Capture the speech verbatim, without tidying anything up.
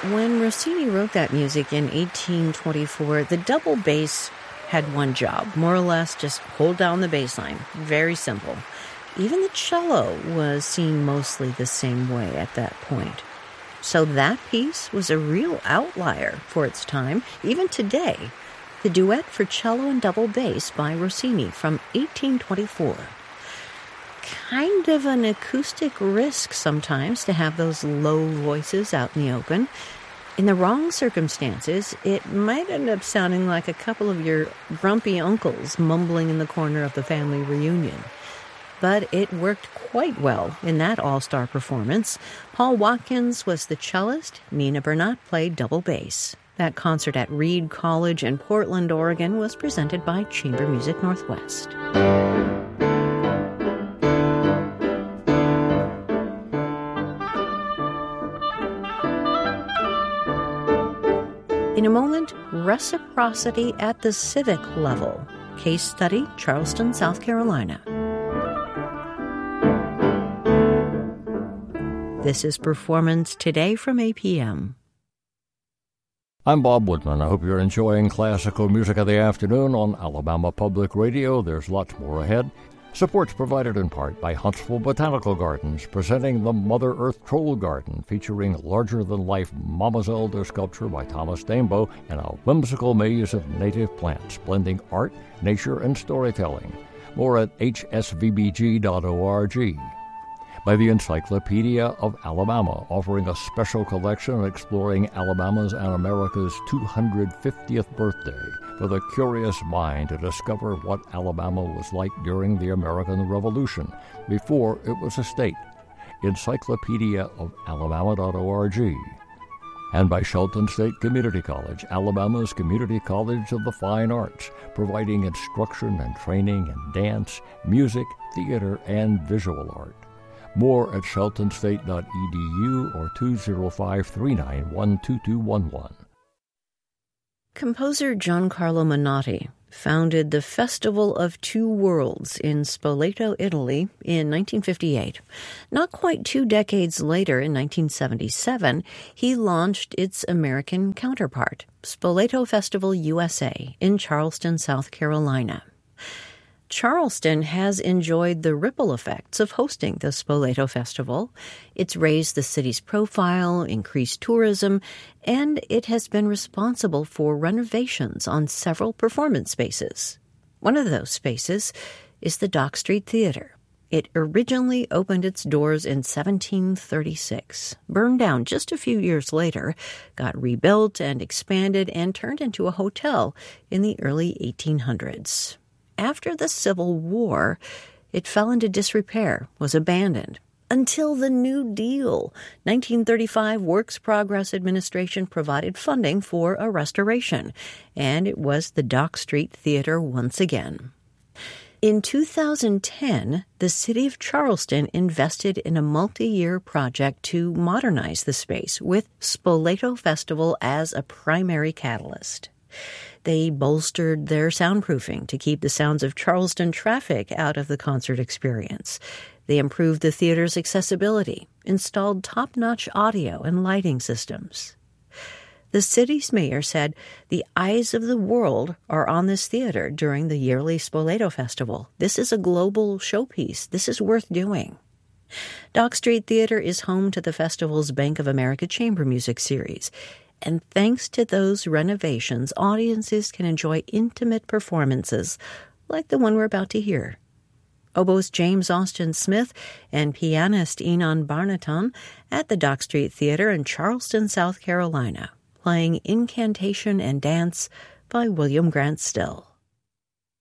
when Rossini wrote that music in eighteen twenty-four, the double bass had one job, more or less just hold down the bass line. Very simple. Even the cello was seen mostly the same way at that point. So that piece was a real outlier for its time, even today. The Duet for Cello and Double Bass by Rossini from eighteen twenty-four. Kind of an acoustic risk sometimes to have those low voices out in the open. In the wrong circumstances, it might end up sounding like a couple of your grumpy uncles mumbling in the corner of the family reunion. But it worked quite well in that all-star performance. Paul Watkins was the cellist, Nina Bernat played double bass. That concert at Reed College in Portland, Oregon was presented by Chamber Music Northwest. In a moment, reciprocity at the civic level. Case study, Charleston, South Carolina. This is Performance Today from A P M. I'm Bob Woodman. I hope you're enjoying classical music of the afternoon on Alabama Public Radio. There's lots more ahead. Support's provided in part by Huntsville Botanical Gardens, presenting the Mother Earth Troll Garden, featuring larger-than-life Mama Zelda sculpture by Thomas Daimbo and a whimsical maze of native plants, blending art, nature, and storytelling. More at h s v b g dot org. By the Encyclopedia of Alabama, offering a special collection exploring Alabama's and America's two hundred fiftieth birthday for the curious mind to discover what Alabama was like during the American Revolution, before it was a state. Encyclopedia of Alabama dot org. And by Shelton State Community College, Alabama's community college of the fine arts, providing instruction and training in dance, music, theater, and visual art. More at shelton state dot e d u or two oh five, three nine one, two two one one. Composer Giancarlo Menotti founded the Festival of Two Worlds in Spoleto, Italy in nineteen fifty-eight. Not quite two decades later, in nineteen seventy-seven, he launched its American counterpart, Spoleto Festival U S A, in Charleston, South Carolina. Charleston has enjoyed the ripple effects of hosting the Spoleto Festival. It's raised the city's profile, increased tourism, and it has been responsible for renovations on several performance spaces. One of those spaces is the Dock Street Theater. It originally opened its doors in seventeen thirty-six, burned down just a few years later, got rebuilt and expanded, and turned into a hotel in the early eighteen hundreds. After the Civil War, it fell into disrepair, was abandoned, until the New Deal. nineteen thirty-five Works Progress Administration provided funding for a restoration, and it was the Dock Street Theater once again. In two thousand ten, the city of Charleston invested in a multi-year project to modernize the space, with Spoleto Festival as a primary catalyst. They bolstered their soundproofing to keep the sounds of Charleston traffic out of the concert experience. They improved the theater's accessibility, installed top-notch audio and lighting systems. The city's mayor said, "The eyes of the world are on this theater during the yearly Spoleto Festival. This is a global showpiece. This is worth doing." Dock Street Theater is home to the festival's Bank of America Chamber Music Series. And thanks to those renovations, audiences can enjoy intimate performances like the one we're about to hear. Oboist James Austin Smith and pianist Enon Barnaton at the Dock Street Theater in Charleston, South Carolina, playing Incantation and Dance by William Grant Still.